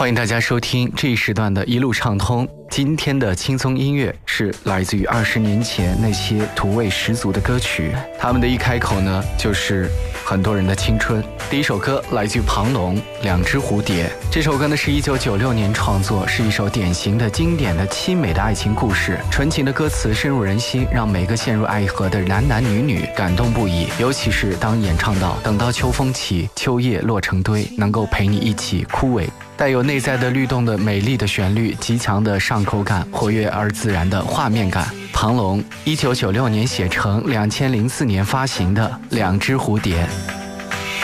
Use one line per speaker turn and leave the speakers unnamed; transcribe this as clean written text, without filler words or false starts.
欢迎大家收听这一时段的一路畅通。今天的轻松音乐是来自于20年前那些土味十足的歌曲，他们的一开口呢，就是很多人的青春。第一首歌来自于庞龙《两只蝴蝶》，这首歌呢是1996年创作，是一首典型的经典的凄美的爱情故事，纯情的歌词深入人心，让每个陷入爱河的男男女女感动不已。尤其是当演唱到等到秋风起，秋叶落成堆，能够陪你一起枯萎，带有内在的律动的美丽的旋律，极强的上口感，活跃而自然的画面感。庞龙1996年写成，2004年发行的《两只蝴蝶》。